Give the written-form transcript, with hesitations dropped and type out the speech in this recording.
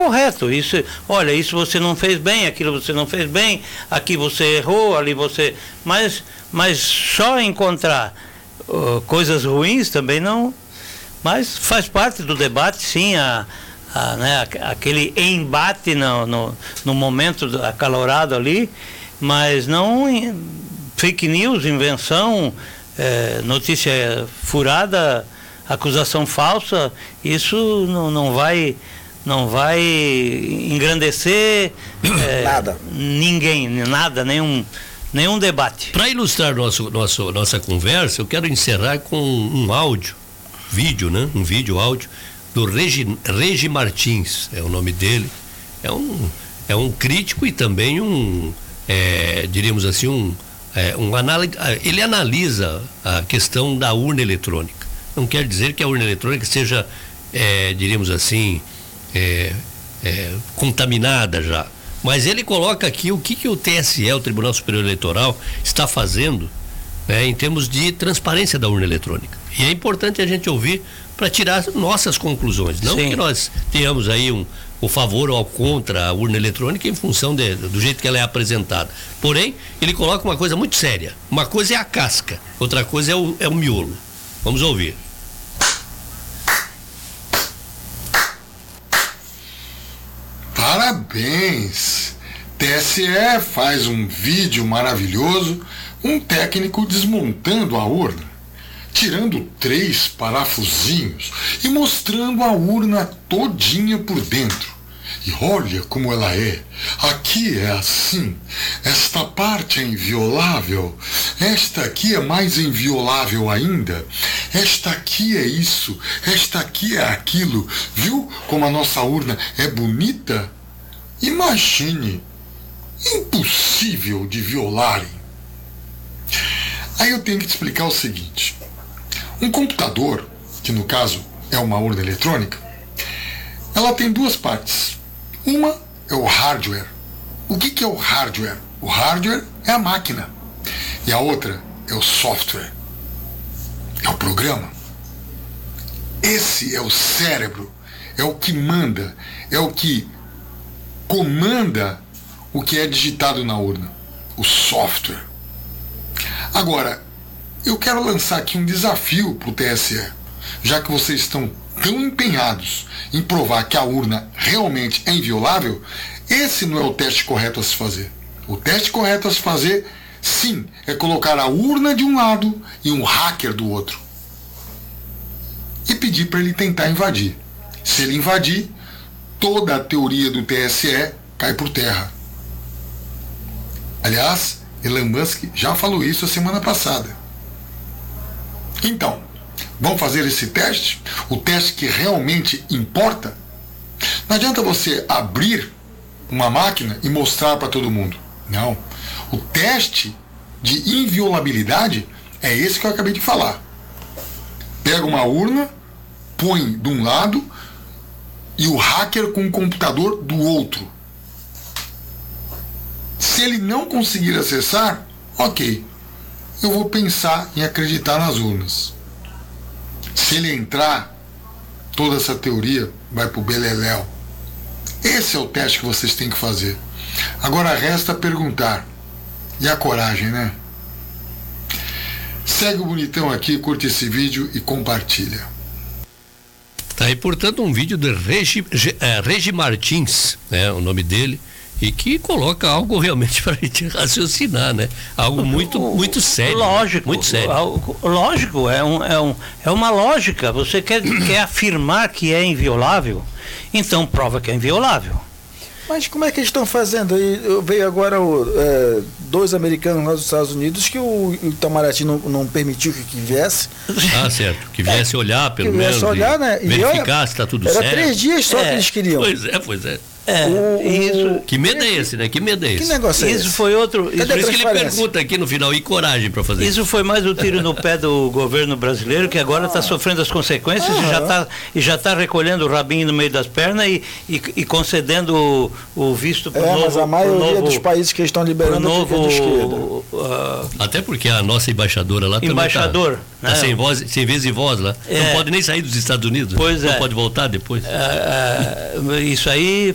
correto. Isso, olha, isso você não fez bem, aquilo você não fez bem, aqui você errou, ali você... Mas só encontrar coisas ruins também não... Mas faz parte do debate, sim, né, aquele embate no momento acalorado ali, mas não fake news, invenção, notícia furada, acusação falsa, isso não vai engrandecer nada. Ninguém, nada, nenhum debate. Para ilustrar nossa conversa, eu quero encerrar com um vídeo, né? Um vídeo áudio do Regi Martins, é o nome dele. É um crítico e também diríamos assim, ele analisa a questão da urna eletrônica. Não quer dizer que a urna eletrônica seja, diríamos assim, contaminada já. Mas ele coloca aqui o que o TSE, o Tribunal Superior Eleitoral, está fazendo, né, em termos de transparência da urna eletrônica. E é importante a gente ouvir para tirar nossas conclusões. Não Sim. que nós tenhamos aí o favor ou contra a urna eletrônica em função do jeito que ela é apresentada. Porém, ele coloca uma coisa muito séria. Uma coisa é a casca, outra coisa é o miolo. Vamos ouvir. Parabéns! TSE faz um vídeo maravilhoso, um técnico desmontando a urna, tirando 3 parafusinhos e mostrando a urna todinha por dentro. E olha como ela é. Aqui é assim. Esta parte é inviolável. Esta aqui é mais inviolável ainda. Esta aqui é isso. Esta aqui é aquilo. Viu como a nossa urna é bonita? Imagine. Impossível de violarem. Aí eu tenho que te explicar o seguinte. Um computador, que no caso é uma urna eletrônica, ela tem 2 partes. Uma é o hardware. O que é o hardware? O hardware é a máquina. E a outra é o software. É o programa. Esse é o cérebro. É o que manda. É o que comanda o que é digitado na urna. O software. Agora, eu quero lançar aqui um desafio para o TSE. Já que vocês estão tão empenhados em provar que a urna realmente é inviolável, esse não é o teste correto a se fazer. O teste correto a se fazer, sim, é colocar a urna de um lado e um hacker do outro. E pedir para ele tentar invadir. Se ele invadir, toda a teoria do TSE cai por terra. Aliás, Elon Musk já falou isso a semana passada. Então, vamos fazer esse teste? O teste que realmente importa? Não adianta você abrir uma máquina e mostrar para todo mundo. Não. O teste de inviolabilidade é esse que eu acabei de falar. Pega uma urna, põe de um lado e o hacker com o computador do outro. Se ele não conseguir acessar, ok. Eu vou pensar em acreditar nas urnas. Se ele entrar, toda essa teoria vai para o beleléu. Esse é o teste que vocês têm que fazer. Agora resta perguntar. E a coragem, né? Segue o bonitão aqui, curte esse vídeo e compartilha. Tá aí, portanto, um vídeo do Regi Martins, né, o nome dele, e que coloca algo realmente para a gente raciocinar, né? Algo muito sério. Lógico. Muito sério. Lógico, é uma lógica. Você quer afirmar que é inviolável, então prova que é inviolável. Mas como é que eles estão fazendo? Veio agora 2 americanos lá dos Estados Unidos que o Itamaraty não permitiu que viesse. Ah, certo. Que viesse olhar, pelo menos. Olhar, né? Verificar se está tudo certo. Era 3 dias só que eles queriam. Pois é. Isso. Que medo é esse, né? Que medo é esse? Que negócio é esse? Isso foi outro. Por isso que ele pergunta aqui no final, e coragem para fazer isso? Isso foi mais um tiro no pé do governo brasileiro, que agora está sofrendo as consequências e já está recolhendo o rabinho no meio das pernas e concedendo o visto para o novo. Mas a maioria dos países que estão liberando é de esquerda. Até porque a nossa embaixadora lá também tá sem vez e voz lá. Não pode nem sair dos Estados Unidos. Pois não pode voltar depois. Isso aí